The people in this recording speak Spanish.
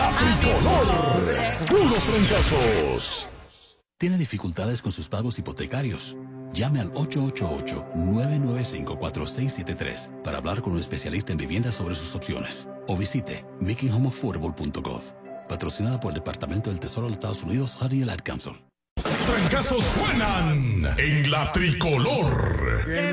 La Tricolor. Puros trancazos. ¿Tiene dificultades con sus pagos hipotecarios? Llame al 888-995-4673 para hablar con un especialista en vivienda sobre sus opciones. O visite makinghomeaffordable.gov. Patrocinada por el Departamento del Tesoro de los Estados Unidos, HUD y el Ad Council. Trancazos suenan en La Tricolor.